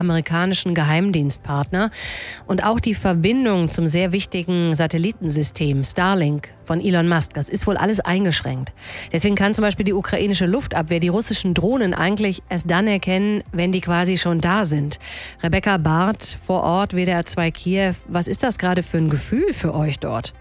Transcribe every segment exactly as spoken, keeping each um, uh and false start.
amerikanischen Geheimdienstpartner. Und auch die Verbindung zum sehr wichtigen Satellitensystem Starlink von Elon Musk, das ist wohl alles eingeschränkt. Deswegen kann zum Beispiel die ukrainische Luftabwehr die russischen Drohnen eigentlich erst dann erkennen, wenn die quasi schon da sind. Rebecca Barth vor Ort, W D R zwei Kiew. Was ist das gerade für ein Gefühl für euch dort?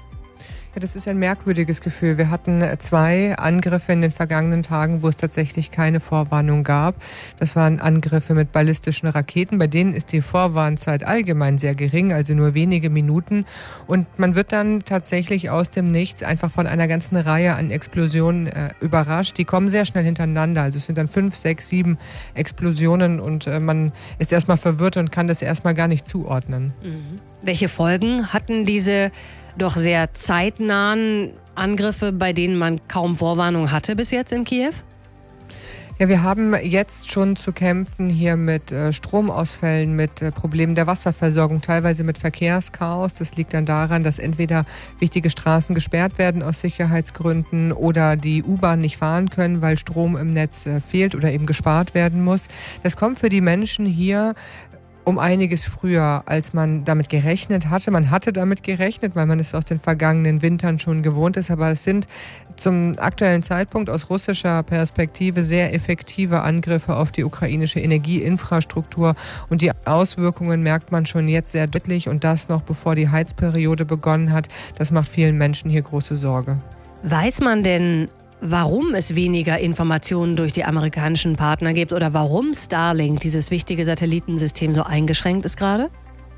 Ja, das ist ein merkwürdiges Gefühl. Wir hatten zwei Angriffe in den vergangenen Tagen, wo es tatsächlich keine Vorwarnung gab. Das waren Angriffe mit ballistischen Raketen. Bei denen ist die Vorwarnzeit allgemein sehr gering, also nur wenige Minuten. Und man wird dann tatsächlich aus dem Nichts einfach von einer ganzen Reihe an Explosionen äh, überrascht. Die kommen sehr schnell hintereinander. Also es sind dann fünf, sechs, sieben Explosionen und äh, man ist erstmal verwirrt und kann das erstmal gar nicht zuordnen. Mhm. Welche Folgen hatten diese doch sehr zeitnahen Angriffe, bei denen man kaum Vorwarnung hatte bis jetzt in Kiew? Ja, wir haben jetzt schon zu kämpfen hier mit äh, Stromausfällen, mit äh, Problemen der Wasserversorgung, teilweise mit Verkehrschaos. Das liegt dann daran, dass entweder wichtige Straßen gesperrt werden aus Sicherheitsgründen oder die U-Bahn nicht fahren können, weil Strom im Netz äh, fehlt oder eben gespart werden muss. Das kommt für die Menschen hier um einiges früher, als man damit gerechnet hatte. Man hatte damit gerechnet, weil man es aus den vergangenen Wintern schon gewohnt ist. Aber es sind zum aktuellen Zeitpunkt aus russischer Perspektive sehr effektive Angriffe auf die ukrainische Energieinfrastruktur. Und die Auswirkungen merkt man schon jetzt sehr deutlich. Und das noch bevor die Heizperiode begonnen hat. Das macht vielen Menschen hier große Sorge. Weiß man denn, warum es weniger Informationen durch die amerikanischen Partner gibt oder warum Starlink, dieses wichtige Satellitensystem, so eingeschränkt ist gerade?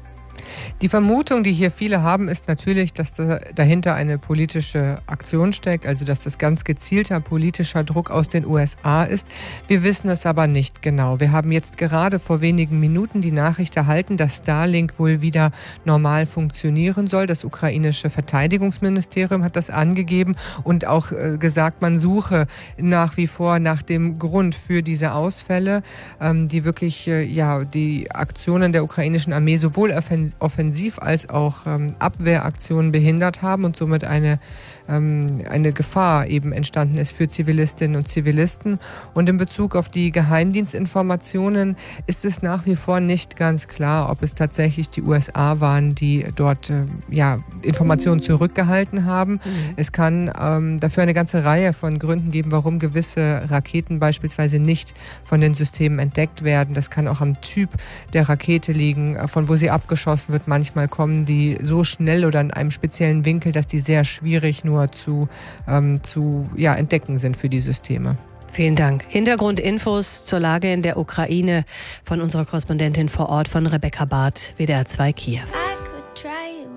Die Vermutung, die hier viele haben, ist natürlich, dass da dahinter eine politische Aktion steckt, also dass das ganz gezielter politischer Druck aus den U S A ist. Wir wissen es aber nicht genau. Wir haben jetzt gerade vor wenigen Minuten die Nachricht erhalten, dass Starlink wohl wieder normal funktionieren soll. Das ukrainische Verteidigungsministerium hat das angegeben und auch äh, gesagt, man suche nach wie vor nach dem Grund für diese Ausfälle, ähm, die wirklich äh, ja, die Aktionen der ukrainischen Armee sowohl offensiv offensiv als auch ähm, Abwehraktionen behindert haben und somit eine, ähm, eine Gefahr eben entstanden ist für Zivilistinnen und Zivilisten. Und in Bezug auf die Geheimdienstinformationen ist es nach wie vor nicht ganz klar, ob es tatsächlich die U S A waren, die dort äh, ja, Informationen zurückgehalten haben. Mhm. Es kann ähm, dafür eine ganze Reihe von Gründen geben, warum gewisse Raketen beispielsweise nicht von den Systemen entdeckt werden. Das kann auch am Typ der Rakete liegen, von wo sie abgeschossen wird. Manchmal kommen die so schnell oder in einem speziellen Winkel, dass die sehr schwierig nur zu, ähm, zu ja, entdecken sind für die Systeme. Vielen Dank. Hintergrundinfos zur Lage in der Ukraine von unserer Korrespondentin vor Ort, von Rebecca Barth, W D R zwei Kiew.